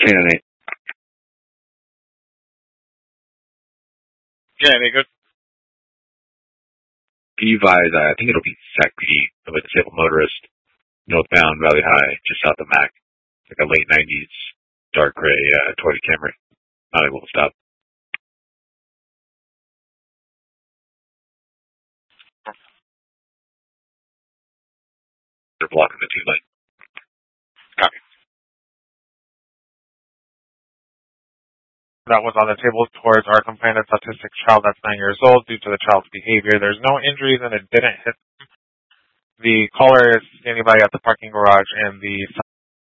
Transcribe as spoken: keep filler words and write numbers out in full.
Yeah, Nate. Yeah, Nate, good. Can you advise, uh, I think it'll be S A C P D of a disabled motorist, northbound Valley High, just south of Mac. Like a late nineties dark gray uh, Toyota Camry. Not able to stop. They're blocking the two lane. Copy. That was on the table towards our complainant's autistic child that's nine years old due to the child's behavior. There's no injuries and it didn't hit. The caller is standing by at the parking garage and the